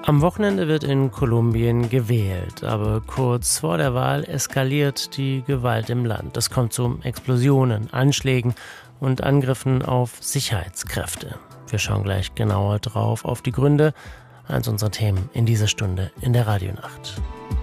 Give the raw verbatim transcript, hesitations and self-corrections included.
Am Wochenende wird in Kolumbien gewählt, aber kurz vor der Wahl eskaliert die Gewalt im Land. Es kommt zu Explosionen, Anschlägen und Angriffen auf Sicherheitskräfte. Wir schauen gleich genauer drauf auf die Gründe. Eins unserer Themen in dieser Stunde in der Radionacht.